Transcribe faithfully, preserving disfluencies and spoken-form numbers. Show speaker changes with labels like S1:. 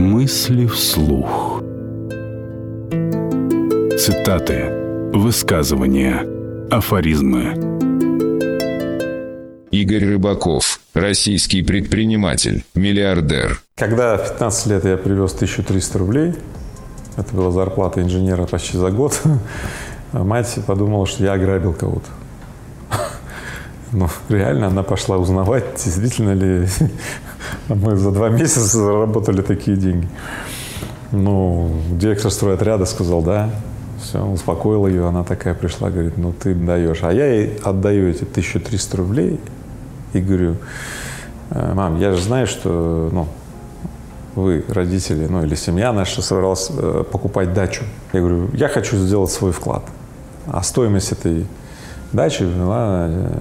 S1: Мысли вслух. Цитаты, высказывания, афоризмы.
S2: Игорь Рыбаков, российский предприниматель, миллиардер.
S3: Когда в пятнадцать лет я привез тысячу триста рублей, это была зарплата инженера почти за год, мать подумала, что я ограбил кого-то. Но реально она пошла узнавать, действительно ли мы за два месяца заработали такие деньги. Ну, директор стройотряда сказал, да. Все, успокоил ее, она такая пришла, говорит, ну ты даешь. А я ей отдаю эти тысячу триста рублей и говорю, мам, я же знаю, что ну, вы, родители, ну или семья наша, собралась э, покупать дачу. Я говорю, я хочу сделать свой вклад. А стоимость этой дачи была